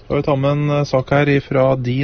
Da vil vi ta med en sak her fra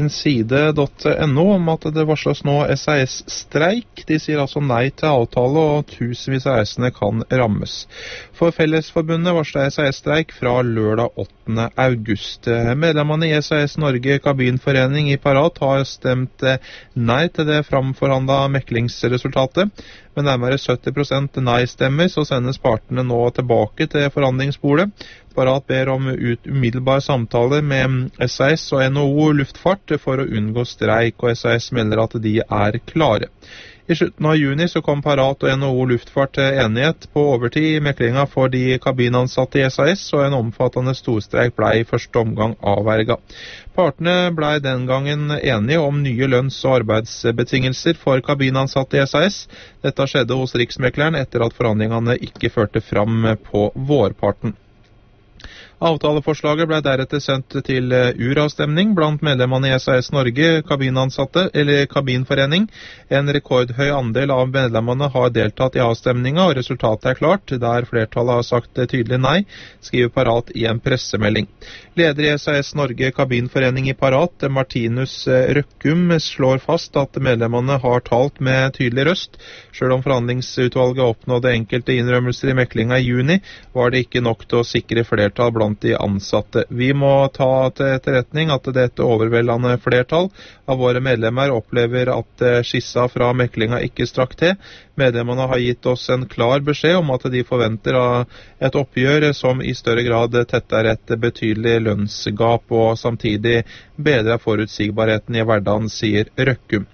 dinside.no om at det varsles nå SAS-streik. De sier altså nei til avtale, og tusenvis av reisende kan rammes. For Fellesforbundet varsler SAS-streik fra lørdag 8. august. Medlemmene i SAS Norge Kabinforening i Parat har stemt nei til det framforhandlede meklingsresultatet. Med nærmere 70% nei-stemmer så sendes partene nå tilbake til forhandlingsbordet. Parat ber om umiddelbar samtale med SAS og NHO Luftfart for å unngå streik, og SAS melder at de er klare. I slutten av juni så kom Parat og NHO Luftfart til enighet på overtid i meklinga for de kabinansatte i SAS, og en omfattende storstreik ble i første omgang avverget. Partene ble den gangen enige om nye lønns- og arbeidsbetingelser for kabinansatte i SAS. Dette skjedde hos Riksmekleren etter at forhandlingene ikke førte fram på vårparten. Avtaleforslaget ble deretter sendt til uravstemning blant medlemmene i SAS Norge kabinansatte, eller kabinforening. En rekordhøy andel av medlemmene har deltatt i avstemninga, og resultatet er klart, der flertallet har sagt tydelig nei, skriver Parat i en pressemelding. Leder i SAS Norge kabinforening i Parat, Martinus Røkkum, slår fast at medlemmene har talt med tydelig røst. Selv om forhandlingsutvalget oppnådde enkelte innrømmelser i meklinga i juni, var det ikke nok til å sikre flertall blant de ansatte. Vi må ta til etterretning at dette overveldende flertall av våre medlemmer opplever at skissa fra meklinga ikke strakk til. Medlemmene har gitt oss en klar beskjed om at de forventer et oppgjør som i større grad tetter et betydelig lønnsgap og samtidig bedrer forutsigbarheten i hverdagen, sier Røkkum.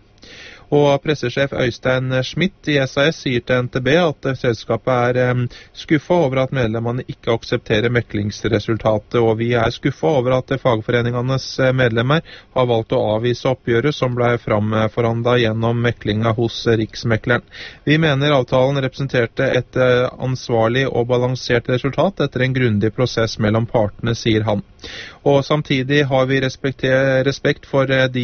Og pressesjef Øystein Schmidt i SAS sier til NTB at selskapet er skuffet over at medlemmene ikke aksepterer meklingsresultatet, og vi er skuffet over at fagforeningenes medlemmer har valgt å avvise oppgjøret som ble framforhandlet gjennom meklinga hos Riksmekleren. Vi mener avtalen representerte et ansvarlig og balansert resultat etter en grundig prosess mellom partene, sier han. Og samtidig har vi respekt for de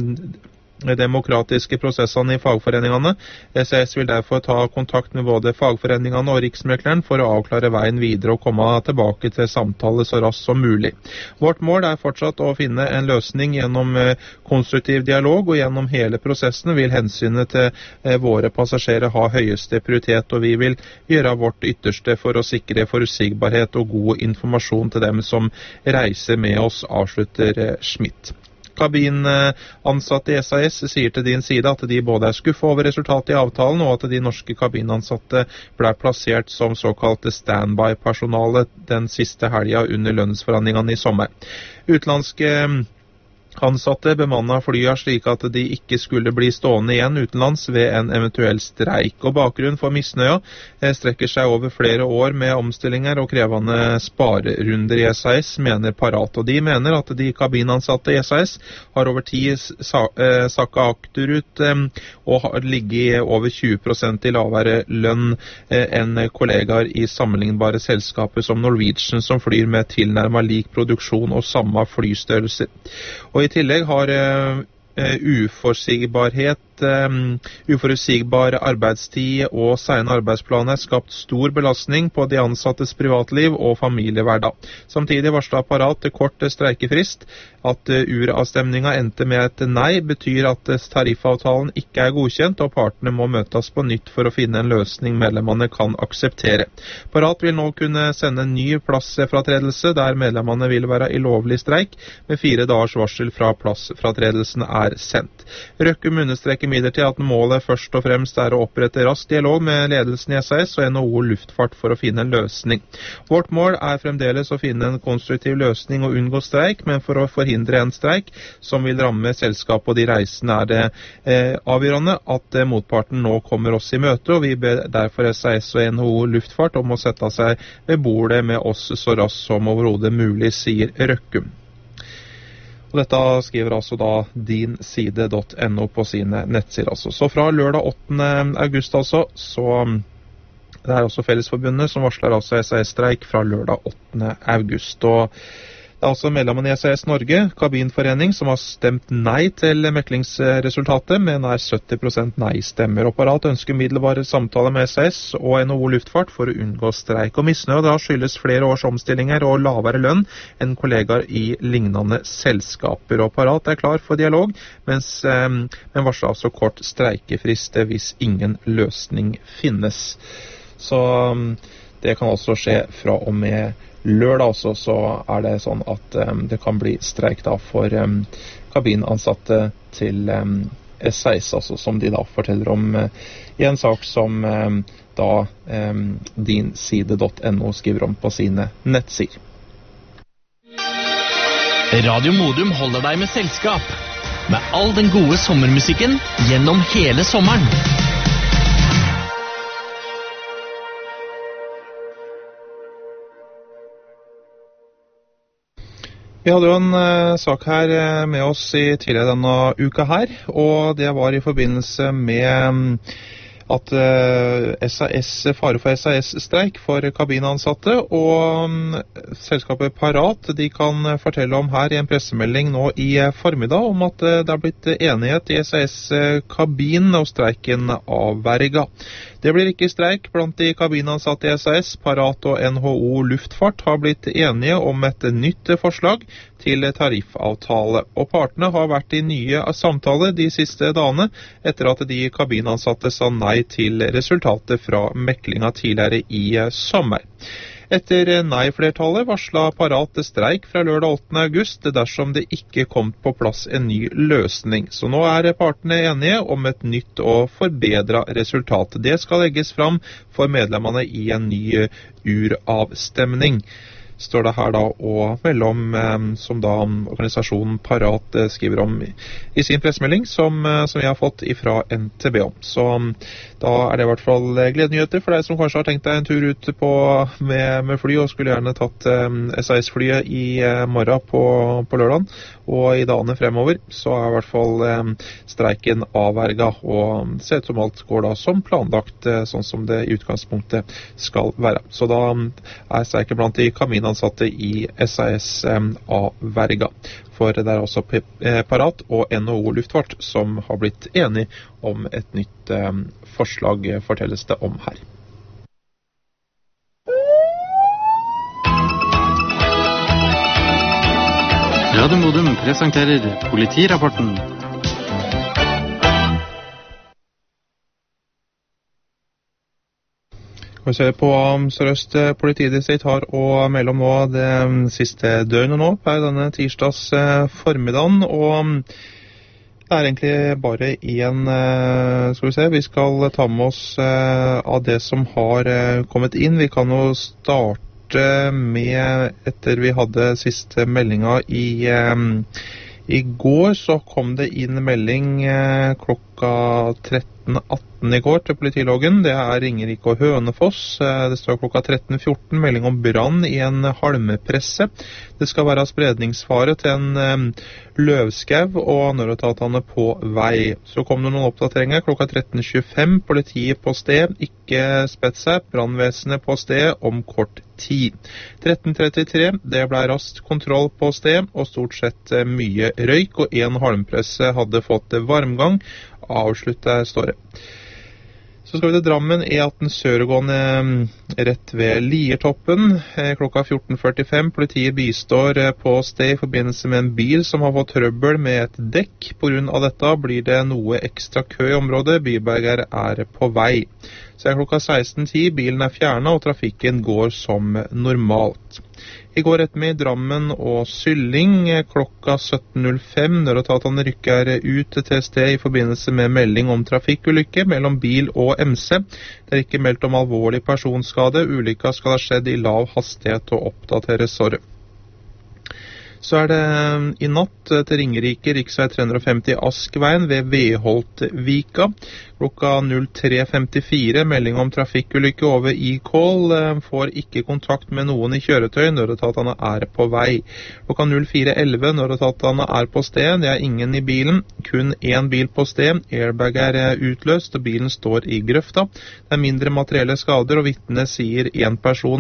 demokratiske prosessene i fagforeningene. SAS vil derfor ta kontakt med både fagforeningene og Riksmekleren for å avklare veien videre og komme tilbake til samtale så raskt som mulig. Vårt mål er fortsatt å finne en løsning gjennom konstruktiv dialog, og gjennom hele prosessen vil hensynet til våre passasjerer ha høyeste prioritet, og vi vil gjøre vårt ytterste for å sikre forutsigbarhet og god informasjon til dem som reiser med oss, avslutter Schmidt. Kabinansatte i SAS sier til din side at de både er skuffet over resultatet i avtalen, og at de norske kabinansatte ble plassert som såkalte standby-personale den siste helga under lønnsforhandlingene i sommer. Utenlandske ansatte bemannet flyene slik at de ikke skulle bli stående igjen utenlands ved en eventuell streik. Og bakgrunnen for misnøya strekker seg over flere år med omstillinger og krevende sparerunder i SAS, mener Parat. Og de mener at de kabinansatte i SAS har over tid sakket akterut og har ligget over 20% i lavere lønn enn kollegaer i sammenlignbare selskaper som Norwegian, som flyr med tilnærmet lik produksjon og samme flystørrelser. Og i tillegg har uforutsigbar arbeidstid og sene arbeidsplaner skapt stor belastning på de ansattes privatliv og familiehverdag. Samtidig varslet Parat til kort streikefrist. At uravstemninga endte med et nei, betyr at tariffavtalen ikke er godkjent, og partene må møtes på nytt for å finne en løsning medlemmene kan akseptere. Parat vil nå kunne sende en ny plassfratredelse der medlemmene vil være i lovlig streik, med 4 dagers varsel fra plassfratredelsen er sendt. Røkkum understreker imidlertid at målet først og fremst er å opprette rask dialog med ledelsen i SAS og NHO Luftfart for å finne en løsning. Vårt mål er fremdeles å finne en konstruktiv løsning og unngå streik, men for å forhindre en streik som vil ramme selskapet og de reisende, er det avgjørende at motparten nå kommer oss i møte, og vi ber derfor SAS og NHO Luftfart om å sette seg ved bordet med oss så raskt som overhodet mulig, sier Røkkum. Og dette skriver altså da dinside.no på sine nettsider. Altså. Så fra lørdag 8. august altså, så det er også Fellesforbundet som varsler altså SAS-streik fra lørdag 8. august. Og Det er altså medlemmene i SAS Norge, kabinforening, som har stemt nei til meklingsresultatet, med nær 70% nei-stemmer. Og Parat ønsker middelbare samtaler med SAS og NHO Luftfart for å unngå streik. Og misnøye da skyldes flere års omstillinger og lavere lønn enn kollegaer i lignende selskaper. Og Parat er klar for dialog, men varsler altså kort streikefrist hvis ingen løsning finnes. Så det kan altså skje fra og med lørdag også, så er det sånn at det kan bli streik da for kabinansatte til SAS, altså, som de da forteller om i en sak som da dinside.no skriver om på sine nettsider. Radio Modum holder deg med selskap, med all den gode sommermusikken gjennom hele sommeren. Vi hadde jo en sak her med oss i tidligere denne uka her, og det var i forbindelse med at fare for SAS-streik for kabinansatte, og selskapet Parat, de kan fortelle om her i en pressemelding nå i formiddag om at det har blitt enighet i SAS-kabin og streiken avverga. Det blir ikke streik blant de kabinansatte i SAS. Parat og NHO Luftfart har blitt enige om et nytt forslag til tariffavtale, og partene har vært i nye samtaler de siste dagene etter at de kabinansatte sa nei til resultatet fra meklinga tidligere i sommer. Etter nei-flertallet varslet Parat streik fra lørdag 8. august dersom det ikke kom på plass en ny løsning. Så nå er partene enige om et nytt og forbedret resultat. Det skal legges fram for medlemmene i en ny uravstemning, står det her da, og mellom, som da organisasjonen Parat skriver om i sin pressemelding, som jeg har fått ifra NTB om. Så da er det i hvert fall gledenyheter for deg som kanskje har tenkt deg en tur ut med fly, og skulle gjerne tatt SAS-flyet i morgen på lørdagen, og i dagene fremover, så er i hvert fall streiken avverga, og ser ut som alt går da som planlagt, sånn som det i utgangspunktet skal være. Så da er streiken blant de kabinansatte i SAS avverga. For det er også Parat og NHO Luftfart som har blitt enige om et nytt forslag, fortelles det om her. Radio Modum presenterer politirapporten. Vi ser på Sør-Øst politidistrikt har og mellom nå det siste døgnet nå på denne tirsdags formiddagen, og det er egentlig bare en, vi skal ta med oss av det som har kommet inn. Vi kan jo starte med, etter vi hadde siste meldinga i går, så kom det inn melding klokka 13.18 i går til politiloggen. Det er Ringerike og Hønefoss. Det står klokka 13.14 melding om brann i en halmepresse. Det skal være spredningsfare til en løvskau og nødetatene på vei. Så kom det noen oppdateringer klokka 13.25. Politiet på sted, ikke spett seg. Brannvesenet på sted om kort tid. 13.33, det ble raskt kontroll på sted, og stort sett mye røyk, og en halmpresse hadde fått varmgang. Avsluttet står det. Så skal vi til Drammen, E18 søregående rett ved Liertoppen, klokka 14.45. Politiet bistår på sted i forbindelse med en bil som har fått trøbbel med et dekk. På grunn av dette blir det noe ekstra kø i området. Byberger er på vei. Så er klokka 16.10, bilen er fjernet og trafikken går som normalt. I går ettermiddag Drammen og Sylling klokka 17.05. Nødetatene rykker ut til sted i forbindelse med melding om trafikkulykke mellom bil og MC. Det er ikke meldt om alvorlig personskade. Ulykka skal ha skjedd i lav hastighet og oppdateres såret. Så er det i natt til Ringerike, riksvei 350 Askveien ved Veholtvika. Klokka 03.54, melding om trafikkulykke over e-call. Får ikke kontakt med noen i kjøretøy. Nødetatene er på vei. Klokka 04.11, nødetatene er på sted. Det er ingen i bilen. Kun én bil på sted. Airbag er utløst, og bilen står i grøfta. Det er mindre materielle skader, og vitnet sier en person